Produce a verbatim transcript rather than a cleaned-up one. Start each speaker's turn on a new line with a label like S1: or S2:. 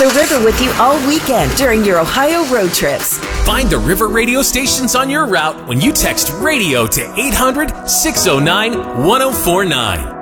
S1: The River with you all weekend during your Ohio road trips.
S2: Find the River radio stations on your route when you text radio to eight hundred, six oh nine, one oh four nine.